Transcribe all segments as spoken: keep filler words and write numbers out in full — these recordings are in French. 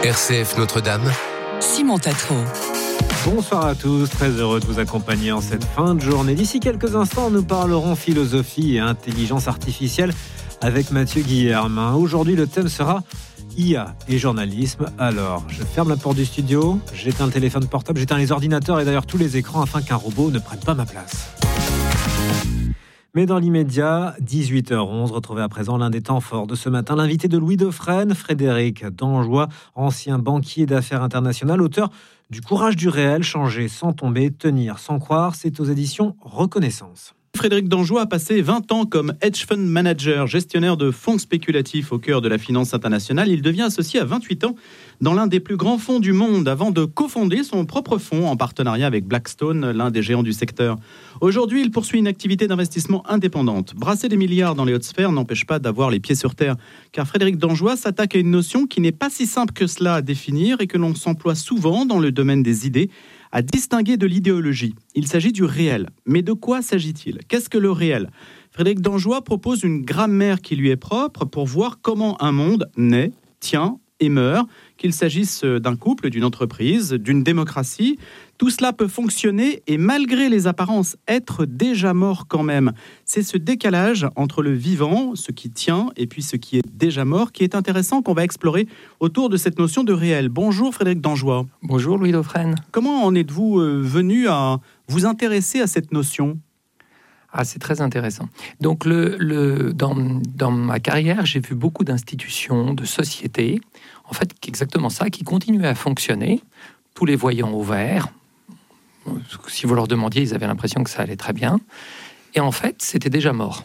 R C F Notre-Dame, Simon Tatro. Bonsoir à tous, très heureux de vous accompagner en cette fin de journée. D'ici quelques instants, nous parlerons philosophie et intelligence artificielle avec Mathieu Guillermin. Aujourd'hui, le thème sera I A et journalisme. Alors, je ferme la porte du studio, j'éteins le téléphone portable, j'éteins les ordinateurs et d'ailleurs tous les écrans afin qu'un robot ne prenne pas ma place. Mais dans l'immédiat, dix-huit heures onze, retrouvez à présent l'un des temps forts de ce matin, l'invité de Louis Dauphren, Frédéric Danjois, ancien banquier d'affaires internationales, auteur du Courage du réel, changer sans tomber, tenir sans croire. C'est aux éditions Reconnaissance. Frédéric Danjois a passé vingt ans comme hedge fund manager, gestionnaire de fonds spéculatifs au cœur de la finance internationale. Il devient associé à vingt-huit ans dans l'un des plus grands fonds du monde avant de cofonder son propre fonds en partenariat avec Blackstone, l'un des géants du secteur. Aujourd'hui, il poursuit une activité d'investissement indépendante. Brasser des milliards dans les hautes sphères n'empêche pas d'avoir les pieds sur terre, car Frédéric Danjois s'attaque à une notion qui n'est pas si simple que cela à définir et que l'on s'emploie souvent dans le domaine des idées, à distinguer de l'idéologie. Il s'agit du réel. Mais de quoi s'agit-il ? Qu'est-ce que le réel ? Frédéric Danjois propose une grammaire qui lui est propre pour voir comment un monde naît, tient et meurt, qu'il s'agisse d'un couple, d'une entreprise, d'une démocratie. Tout cela peut fonctionner et malgré les apparences, être déjà mort quand même. C'est ce décalage entre le vivant, ce qui tient, et puis ce qui est déjà mort, qui est intéressant, qu'on va explorer autour de cette notion de réel. Bonjour Frédéric Danjois. Bonjour Louis Dauphren. Comment en êtes-vous venu à vous intéresser à cette notion ? Ah, c'est très intéressant. Donc, le, le, dans, dans ma carrière, j'ai vu beaucoup d'institutions, de sociétés, en fait, exactement ça, qui continuaient à fonctionner, tous les voyants au vert. Si vous leur demandiez, ils avaient l'impression que ça allait très bien. Et en fait, c'était déjà mort.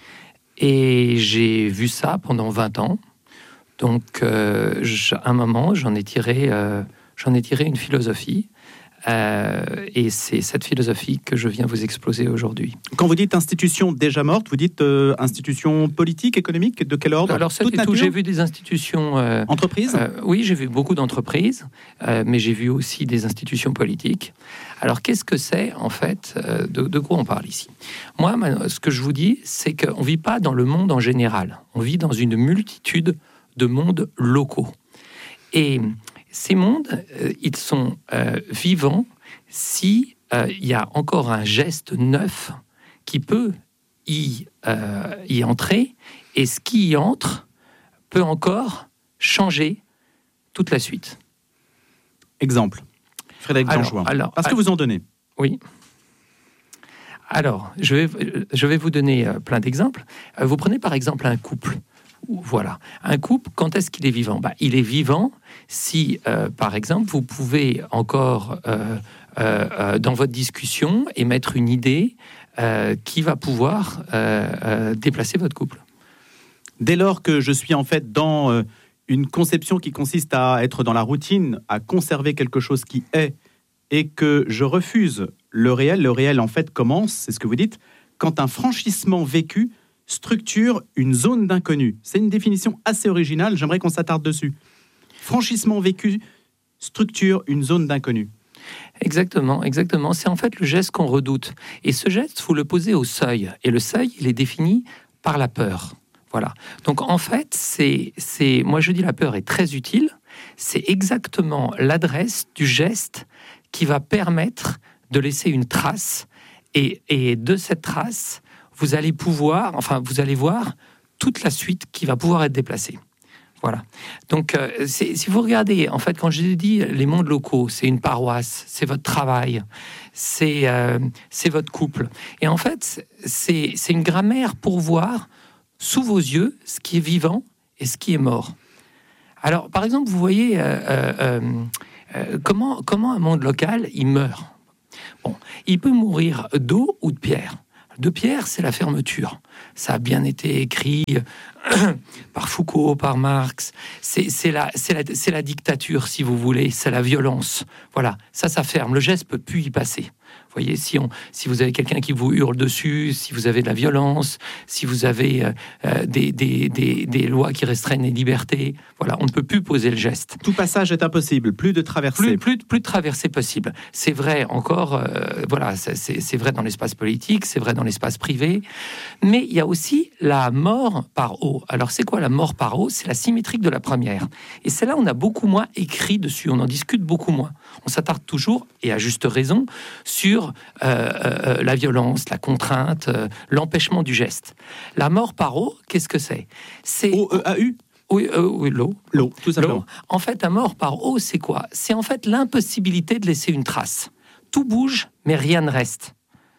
Et j'ai vu ça pendant vingt ans. Donc, euh, à un moment, j'en ai tiré, euh, j'en ai tiré une philosophie. Euh, et c'est cette philosophie que je viens vous exposer aujourd'hui. Quand vous dites institution déjà morte, vous dites euh, institution politique, économique, de quel ordre ? Alors, c'est tout. J'ai vu des institutions... Euh, entreprises euh, Oui, j'ai vu beaucoup d'entreprises, euh, mais j'ai vu aussi des institutions politiques. Alors, qu'est-ce que c'est, en fait, euh, de, de quoi on parle ici ? Moi, ce que je vous dis, c'est qu'on ne vit pas dans le monde en général. On vit dans une multitude de mondes locaux. Et... ces mondes, euh, ils sont euh, vivants si euh, il y a encore un geste neuf qui peut y, euh, y entrer, et ce qui y entre peut encore changer toute la suite. Exemple, Frédéric Danjois. Alors, Parce que vous en donnez. Oui. Alors, je vais, je vais vous donner plein d'exemples. Vous prenez par exemple un couple. Voilà. Un couple, quand est-ce qu'il est vivant ? Bah, il est vivant si, euh, par exemple, vous pouvez encore, euh, euh, dans votre discussion, émettre une idée euh, qui va pouvoir euh, euh, déplacer votre couple. Dès lors que je suis en fait dans euh, une conception qui consiste à être dans la routine, à conserver quelque chose qui est, et que je refuse le réel, le réel en fait commence, c'est ce que vous dites, quand un franchissement vécu structure une zone d'inconnu. C'est une définition assez originale, j'aimerais qu'on s'attarde dessus. Franchissement vécu structure une zone d'inconnu. Exactement, exactement. C'est en fait le geste qu'on redoute. Et ce geste, il faut le poser au seuil. Et le seuil, il est défini par la peur. Voilà. Donc en fait, c'est, c'est, moi je dis la peur est très utile. C'est exactement l'adresse du geste qui va permettre de laisser une trace. Et, et de cette trace, vous allez pouvoir, enfin, vous allez voir toute la suite qui va pouvoir être déplacée. Voilà. Donc, euh, c'est, si vous regardez, en fait, quand je dis les mondes locaux, c'est une paroisse, c'est votre travail, c'est, euh, c'est votre couple. Et en fait, c'est, c'est une grammaire pour voir sous vos yeux ce qui est vivant et ce qui est mort. Alors, par exemple, vous voyez euh, euh, euh, comment, comment un monde local, il meurt. Bon, il peut mourir d'eau ou de pierre. De pierre, c'est la fermeture. Ça a bien été écrit par Foucault, par Marx. C'est, c'est, la, c'est, la, c'est la dictature, si vous voulez. C'est la violence. Voilà, ça, ça ferme. Le geste ne peut plus y passer. Vous voyez, si, on, si vous avez quelqu'un qui vous hurle dessus, si vous avez de la violence, si vous avez euh, des, des, des, des lois qui restreignent les libertés, voilà, on ne peut plus poser le geste. Tout passage est impossible, plus de traversée. Plus, plus, plus de traversée possible. C'est vrai encore, euh, voilà, c'est, c'est vrai dans l'espace politique, c'est vrai dans l'espace privé, mais il y a aussi la mort par eau. Alors c'est quoi la mort par eau? C'est la symétrique de la première. Et celle-là, on a beaucoup moins écrit dessus, on en discute beaucoup moins. On s'attarde toujours, et à juste raison, sur euh, euh, la violence, la contrainte, euh, l'empêchement du geste. La mort par eau, qu'est-ce que c'est? C'est O E A U Oui, euh, oui, l'eau. L'eau, tout simplement. L'eau. En fait, la mort par eau, c'est quoi? C'est en fait l'impossibilité de laisser une trace. Tout bouge, mais rien ne reste.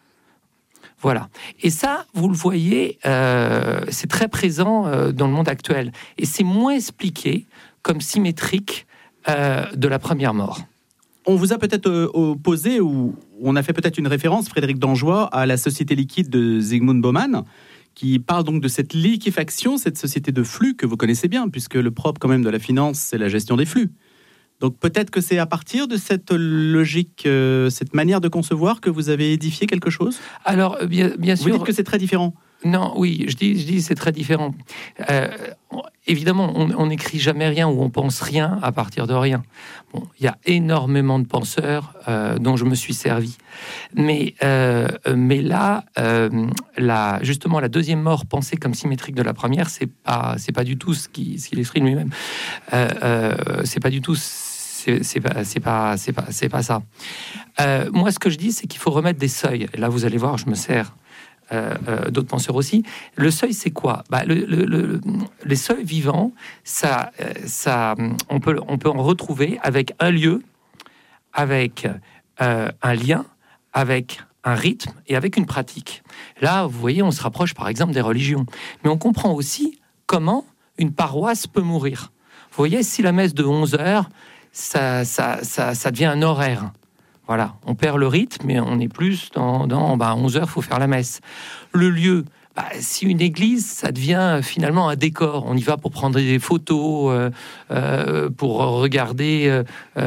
Voilà. Et ça, vous le voyez, euh, c'est très présent euh, dans le monde actuel. Et c'est moins expliqué comme symétrique euh, de la première mort. On vous a peut-être euh, opposé, ou on a fait peut-être une référence, Frédéric Dangeois, à la société liquide de Zygmunt Bauman, qui parle donc de cette liquéfaction, cette société de flux que vous connaissez bien, puisque le propre quand même de la finance, c'est la gestion des flux. Donc peut-être que c'est à partir de cette logique, euh, cette manière de concevoir que vous avez édifié quelque chose? Alors, bien, bien sûr... Vous dites que c'est très différent. Non, oui, je dis, je dis c'est très différent. Euh, évidemment, on n'écrit jamais rien ou on pense rien à partir de rien. Bon, il y a énormément de penseurs euh, dont je me suis servi. Mais, euh, mais là, euh, la, justement, la deuxième mort pensée comme symétrique de la première, c'est pas, c'est pas du tout ce qu'il ce qu'il exprime lui-même. Euh, euh, c'est pas du tout... C'est, c'est pas, c'est pas, c'est pas, c'est pas ça. Euh, moi, ce que je dis, c'est qu'il faut remettre des seuils. Et là, vous allez voir, je me sers euh, euh, d'autres penseurs aussi. Le seuil, c'est quoi? Bah, le, le, le, les seuils vivants, ça, ça, on peut, on peut en retrouver avec un lieu, avec euh, un lien, avec un rythme et avec une pratique. Là, vous voyez, on se rapproche, par exemple, des religions. Mais on comprend aussi comment une paroisse peut mourir. Vous voyez, si la messe de onze heures, Ça, ça, ça, ça devient un horaire. Voilà, on perd le rythme, mais on est plus dans, dans bah, onze heures, il faut faire la messe. Le lieu, bah, si une église, ça devient finalement un décor. On y va pour prendre des photos, euh, euh, pour regarder euh,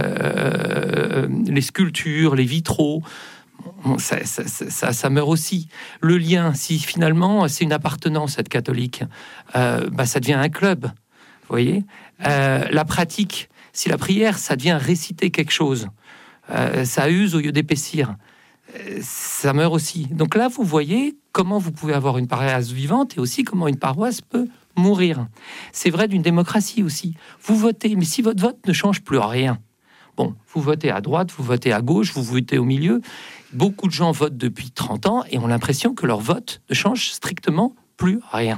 euh, les sculptures, les vitraux. Bon, ça, ça, ça, ça meurt aussi. Le lien, si finalement c'est une appartenance, être catholique, euh, bah, ça devient un club. Vous voyez, euh, la pratique. Si la prière, ça devient réciter quelque chose, euh, ça use au lieu d'épaissir, euh, ça meurt aussi. Donc là, vous voyez comment vous pouvez avoir une paroisse vivante et aussi comment une paroisse peut mourir. C'est vrai d'une démocratie aussi. Vous votez, mais si votre vote ne change plus rien, bon, vous votez à droite, vous votez à gauche, vous votez au milieu, beaucoup de gens votent depuis trente ans et ont l'impression que leur vote ne change strictement plus rien.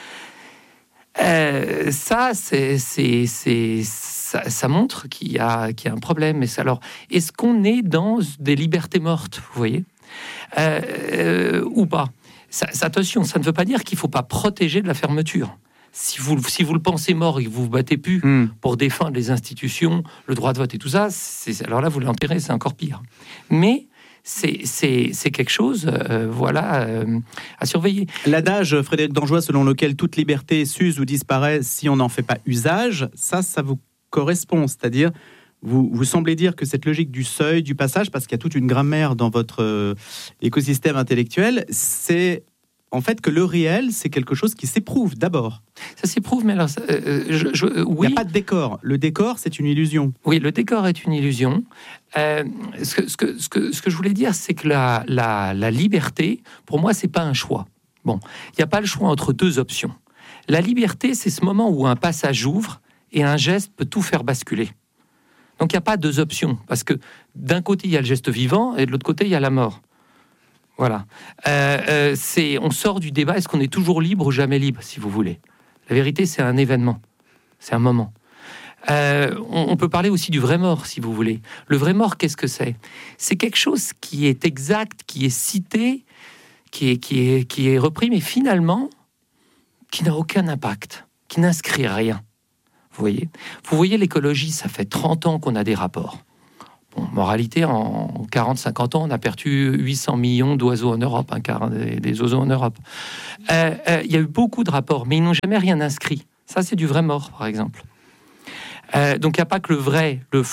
Euh, ça, c'est, c'est, c'est, ça, ça montre qu'il y a, qu'il y a un problème. Et ça, alors, est-ce qu'on est dans des libertés mortes, vous voyez, euh, euh, ou pas? Ça, ça, attention, ça ne veut pas dire qu'il ne faut pas protéger de la fermeture. Si vous, si vous le pensez mort et que vous vous battez plus mm. pour défendre les institutions, le droit de vote et tout ça, c'est, alors là, vous l'enterrez, c'est encore pire. Mais C'est, c'est, c'est quelque chose euh, voilà, euh, à surveiller. L'adage, Frédéric Dangeois, selon lequel toute liberté s'use ou disparaît si on n'en fait pas usage, ça, ça vous correspond. C'est-à-dire, vous, vous semblez dire que cette logique du seuil, du passage, parce qu'il y a toute une grammaire dans votre euh, écosystème intellectuel, c'est en fait que le réel, c'est quelque chose qui s'éprouve d'abord. Ça s'éprouve, mais alors, euh, je, je, euh, oui. Il n'y a pas de décor. Le décor, c'est une illusion. Oui, le décor est une illusion. Euh, ce, que, ce, que, ce, que, ce que je voulais dire, c'est que la, la, la liberté, pour moi, c'est pas un choix. Bon, il n'y a pas le choix entre deux options. La liberté, c'est ce moment où un passage ouvre et un geste peut tout faire basculer. Donc, il n'y a pas deux options, parce que d'un côté, il y a le geste vivant, et de l'autre côté, il y a la mort. Voilà. Euh, euh, c'est, on sort du débat, est-ce qu'on est toujours libre ou jamais libre, si vous voulez. La vérité, c'est un événement. C'est un moment. Euh, on, on peut parler aussi du vrai mort, si vous voulez. Le vrai mort, qu'est-ce que c'est? C'est quelque chose qui est exact, qui est cité, qui est, qui est, qui est repris, mais finalement, qui n'a aucun impact, qui n'inscrit rien. Vous voyez? Vous voyez, l'écologie, ça fait trente ans qu'on a des rapports. Bon, moralité, en quarante à cinquante ans, on a perdu huit cents millions d'oiseaux en Europe, hein, des, des oiseaux en Europe. Euh, euh, il y a eu beaucoup de rapports, mais ils n'ont jamais rien inscrit. Ça, c'est du vrai mort, par exemple. Euh, donc, il n'y a pas que le vrai, le faux,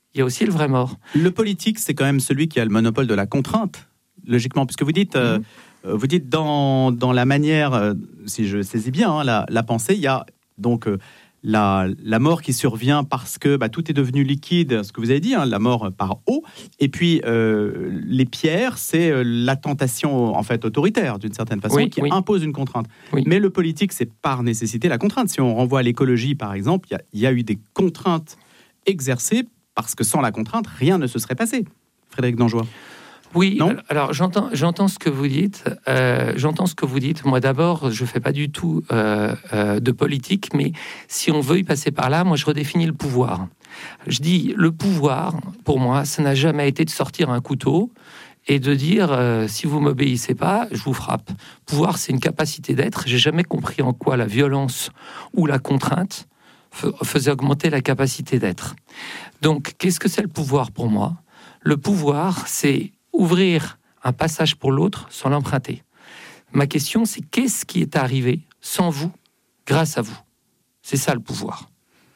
il y a aussi le vrai mort. Le politique, c'est quand même celui qui a le monopole de la contrainte, logiquement, puisque vous dites, euh, mmh. vous dites dans, dans la manière, euh, si je saisis bien hein, la, la pensée, il y a donc euh, la, la mort qui survient parce que bah, tout est devenu liquide, ce que vous avez dit, hein, la mort par eau, et puis euh, les pierres, c'est euh, la tentation en fait autoritaire, d'une certaine façon, oui, qui oui. impose une contrainte. Oui. Mais le politique, c'est par nécessité la contrainte. Si on renvoie à l'écologie, par exemple, il y, y a eu des contraintes exercées parce que sans la contrainte, rien ne se serait passé. Frédéric Dangeois. Oui, non alors j'entends, j'entends ce que vous dites. Euh, j'entends ce que vous dites. Moi, d'abord, je fais pas du tout euh, euh, de politique, mais si on veut y passer par là, moi, je redéfinis le pouvoir. Je dis le pouvoir, pour moi, ça n'a jamais été de sortir un couteau et de dire euh, si vous m'obéissez pas, je vous frappe. Pouvoir, c'est une capacité d'être. J'ai jamais compris en quoi la violence ou la contrainte faisait augmenter la capacité d'être. Donc, qu'est-ce que c'est le pouvoir pour moi ? Le pouvoir, c'est ouvrir un passage pour l'autre sans l'emprunter. Ma question, c'est qu'est-ce qui est arrivé sans vous, grâce à vous ? C'est ça le pouvoir.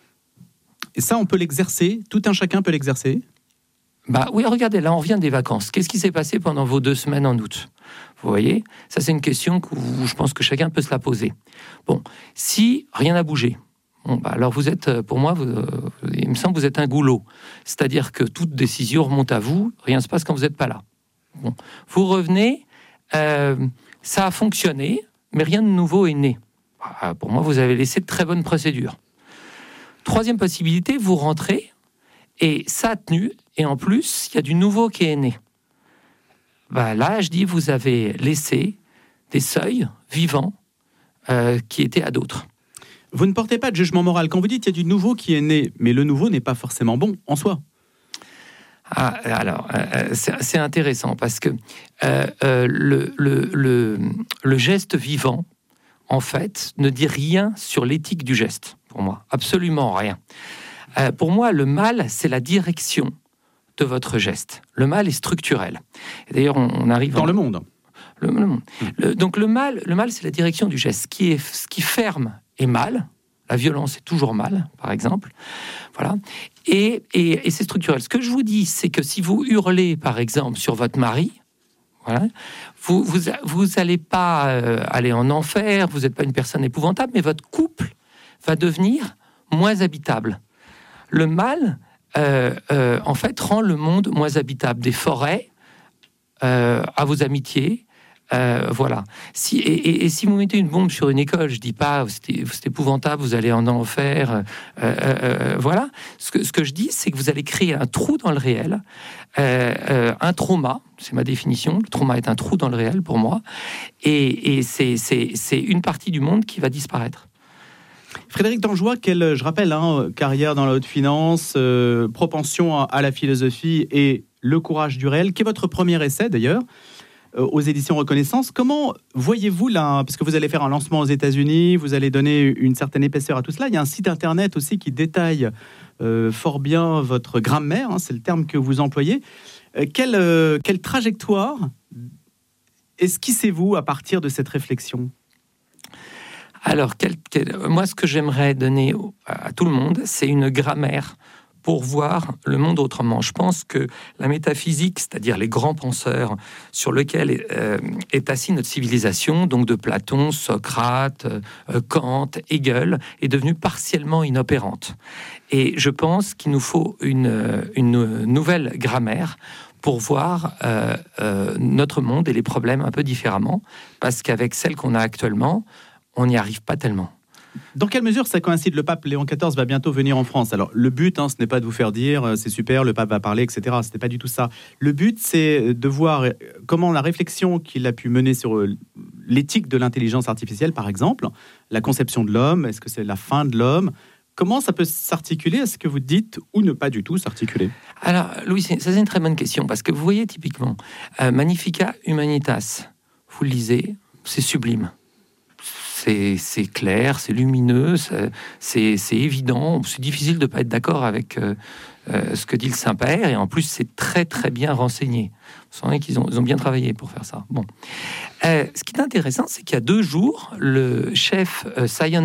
Et ça, on peut l'exercer ? Tout un chacun peut l'exercer ? Bah oui, regardez, là, on revient des vacances. Qu'est-ce qui s'est passé pendant vos deux semaines en août ? Vous voyez ? Ça, c'est une question que vous, je pense que chacun peut se la poser. Bon, si rien n'a bougé, bon, bah alors vous êtes, pour moi, vous, euh, il me semble que vous êtes un goulot. C'est-à-dire que toute décision remonte à vous, rien ne se passe quand vous n'êtes pas là. Bon. Vous revenez, euh, ça a fonctionné, mais rien de nouveau est né. Bah, pour moi, vous avez laissé de très bonnes procédures. Troisième possibilité, vous rentrez, et ça a tenu, et en plus, il y a du nouveau qui est né. Bah, là, je dis, vous avez laissé des seuils vivants euh, qui étaient à d'autres. Vous ne portez pas de jugement moral. Quand vous dites qu'il y a du nouveau qui est né, mais le nouveau n'est pas forcément bon en soi. Ah, alors, euh, c'est, c'est intéressant parce que euh, euh, le, le, le, le geste vivant, en fait, ne dit rien sur l'éthique du geste, pour moi. Absolument rien. Euh, pour moi, le mal, c'est la direction de votre geste. Le mal est structurel. Et d'ailleurs, on, on arrive... Dans en... le monde. Le, le monde. Le, donc le mal, le mal, c'est la direction du geste. Ce qui, est, ce qui ferme est mal. La violence est toujours mal, par exemple. Voilà. Et, et, et c'est structurel. Ce que je vous dis, c'est que si vous hurlez, par exemple, sur votre mari, voilà, vous vous, vous allez pas euh, aller en enfer, vous n'êtes pas une personne épouvantable, mais votre couple va devenir moins habitable. Le mal, euh, euh, en fait, rend le monde moins habitable. Des forêts, euh, à vos amitiés, Euh, voilà. Si, et, et, et si vous mettez une bombe sur une école, je dis pas c'est, c'est épouvantable, vous allez en enfer. Euh, euh, voilà. Ce que, ce que je dis, c'est que vous allez créer un trou dans le réel, euh, euh, un trauma. C'est ma définition. Le trauma est un trou dans le réel pour moi, et, et c'est, c'est, c'est une partie du monde qui va disparaître. Frédéric Dangeois, quelle, je rappelle, hein, carrière dans la haute finance, euh, propension à, à la philosophie et le courage du réel, qui est votre premier essai d'ailleurs. Aux éditions Reconnaissance. Comment voyez-vous là, parce que vous allez faire un lancement aux États-Unis, vous allez donner une certaine épaisseur à tout cela. Il y a un site internet aussi qui détaille euh, fort bien votre grammaire, hein, c'est le terme que vous employez. Euh, quelle, euh, quelle trajectoire esquissez-vous à partir de cette réflexion ? Alors, quel, quel, moi, ce que j'aimerais donner à tout le monde, c'est une grammaire pour voir le monde autrement. Je pense que la métaphysique, c'est-à-dire les grands penseurs sur lesquels euh, est assise notre civilisation, donc de Platon, Socrate, euh, Kant, Hegel, est devenue partiellement inopérante. Et je pense qu'il nous faut une, une nouvelle grammaire pour voir euh, euh, notre monde et les problèmes un peu différemment, parce qu'avec celle qu'on a actuellement, on n'y arrive pas tellement. Dans quelle mesure ça coïncide ? Le pape Léon quatorze va bientôt venir en France. Alors, le but, hein, ce n'est pas de vous faire dire « c'est super, le pape va parler, et cetera » Ce n'est pas du tout ça. Le but, c'est de voir comment la réflexion qu'il a pu mener sur l'éthique de l'intelligence artificielle, par exemple, la conception de l'homme, est-ce que c'est la fin de l'homme ? Comment ça peut s'articuler à ce que vous dites ou ne pas du tout s'articuler ? Alors, Louis, ça c'est une très bonne question, parce que vous voyez typiquement, euh, Magnificat Humanitas, vous le lisez, c'est sublime. C'est, c'est clair, c'est lumineux, c'est, c'est, c'est évident. C'est difficile de ne pas être d'accord avec euh, euh, ce que dit le Saint-Père. Et en plus, c'est très, très bien renseigné. Vous savez qu'ils ont, ils ont bien travaillé pour faire ça. Bon. Euh, ce qui est intéressant, c'est qu'il y a deux jours, le chef euh, Science